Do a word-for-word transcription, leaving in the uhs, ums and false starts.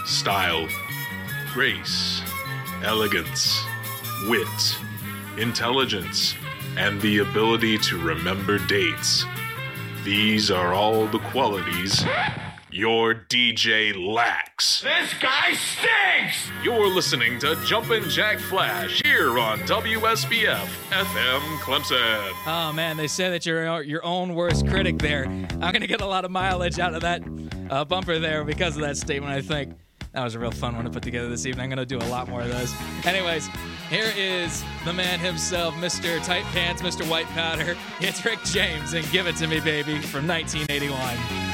style, grace, elegance, wit, intelligence, and the ability to remember dates. These are all the qualities your D J lacks. This guy stinks! You're listening to Jumpin' Jack Flash here on W S B F F M Clemson. Oh man, they say that you're your own worst critic there. I'm gonna get a lot of mileage out of that uh, bumper there because of that statement, I think. That was a real fun one to put together this evening. I'm gonna do a lot more of those. Anyways, here is the man himself, Mister Tight Pants, Mister White Powder. It's Rick James and Give It To Me, Baby from nineteen eighty-one.